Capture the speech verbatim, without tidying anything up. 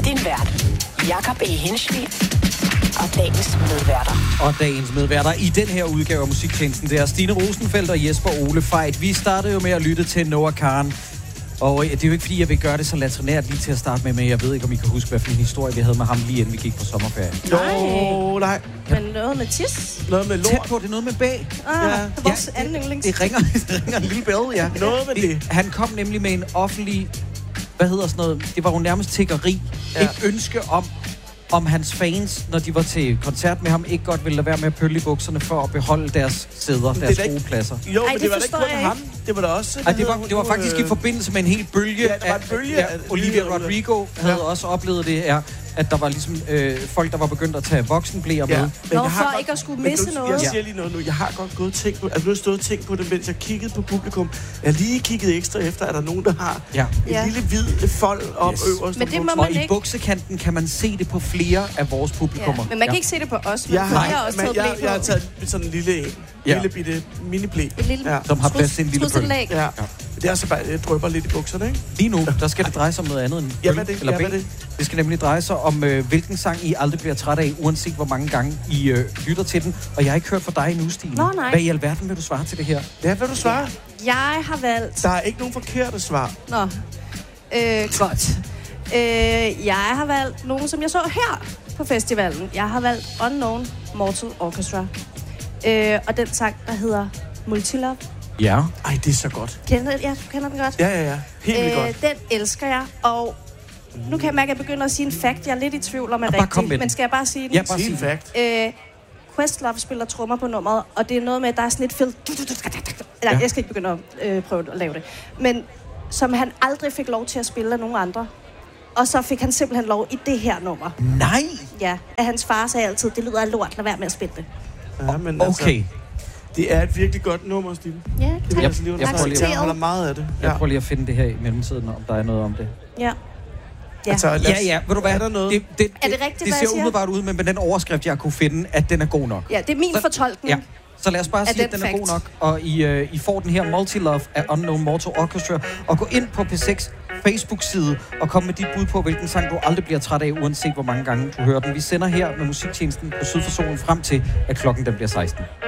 Din vært, Jakob E. Hinschli og dagens medværter. Og dagens medværter i den her udgave af Musiktjenesten, det er Stine Rosenfeldt og Jesper Ole Fejt. Vi startede jo med at lytte til Noah Kahan. Og det er jo ikke, fordi jeg vil gøre det så latrinært lige til at starte med, men jeg ved ikke, om I kan huske, hvad for en historie vi havde med ham lige inden vi gik på sommerferie. Jo, nej. Men noget med tis? Noget med lort. Tæt på, det er noget med bag. Ah, Ja. det er vores Ja, anden yndlings. Det ringer, det ringer en lille bell, ja. Noget med det. Han kom nemlig med en offentlig, hvad hedder sådan noget, det var jo nærmest tiggeri. Ja. Et ønske om, om hans fans, når de var til koncert med ham, ikke godt ville lade være med at pølle i bukserne for at beholde deres sæder, Det er deres da ikke- gode pladser. Jo, Ej, men det det var da ikke forstår kun jeg ham. Det var da også... Ej, det var, hvad det var hedder faktisk hun, i forbindelse med en hel bølge. Ja, der var en bølge af, af ja, Olivia nyheder. Rodrigo havde Ja. også oplevet det, er, at der var ligesom øh, folk, der var begyndt at tage voksenblæer med. Ja. Nå, jeg har for godt- ikke at skulle men misse nu, noget. Jeg siger lige noget nu. Jeg har godt gået og tænkt på, altså nu har jeg stået og tænkt på det, mens jeg kiggede på publikum. Jeg har lige kigget ekstra efter, at der er nogen, der har Ja. en Ja. lille hvid fold op Yes. øverst. Men det må Og man i ikke. buksekanten kan man se det på flere af vores Ja. publikummer. Men man kan ikke se det på os, men Jeg jeg har, har også men taget jeg, blæ jeg har på. taget sådan en lille en. Ja. Lille bitte mini-blæ. Et lille Ja. Som har plads til en lille pøl. trusselæg. Ja. Det er altså bare, jeg drypper lidt i bukserne, ikke? Lige nu, der skal det dreje sig om noget andet end Ja, øl hvad er det? eller Ja, hvad er ben. Det skal nemlig dreje sig om, øh, hvilken sang I aldrig bliver træt af, uanset hvor mange gange I øh, lytter til den. Og jeg har ikke hørt fra dig endnu, Stine. Nå, nej. Hvad i alverden vil du svare til det her? Ja, hvad vil du svare? Jeg har valgt... Der er ikke nogen forkerte svar. Nå, øh, godt. Øh, jeg har valgt nogen, som jeg så her på festivalen. Jeg har valgt Unknown Mortal Orchestra. Øh, og den sang, der hedder Multilove. Ja. Ej, det er så godt. Kender, ja, du kender den godt? Ja, ja, ja. Helt vildt godt. Den elsker jeg, og nu kan jeg mærke, at jeg begynder at sige en fact. Jeg er lidt i tvivl om, at Bare kom med rigtig, den. men skal jeg bare sige den? Ja, bare Sig sig en fact. Øh, Questlove spiller trommer på nummeret, og det er noget med, at der er sådan et fed... Nej, Ja. jeg skal ikke begynde at øh, prøve at lave det. Men som han aldrig fik lov til at spille af nogen andre. Og så fik han simpelthen lov i det her nummer. Nej! Ja, at hans far sagde altid, det lyder af lort, lad være med at spille det. Ja, men Okay. altså, det er et virkelig godt nummer, Stine. Ja, Det vil tak. jeg altså lige Jeg prøver understrege. lige- Jeg holder meget af det. Jeg prøver lige at finde det her i mellemtiden, om der er noget om det. Ja. Ja. Altså, lad os- Ja, ja, ved du hvad? Er der noget? Det, det, Er det rigtigt, det hvad ser jeg siger? umiddelbart ud, men med den overskrift, jeg kunne finde, at den er god nok. Ja, det er min Så- fortolkning. Ja. Så lad os bare Af sige, at den den er god fact. nok. Og I, øh, I får den her Multilove af Unknown Mortal Orchestra. Og gå ind på P seks Facebook-side og kom med dit bud på, hvilken sang du aldrig bliver træt af, uanset hvor mange gange du hører den. Vi sender her med Musiktjenesten på Syd for Solen frem til, at klokken den bliver seksten.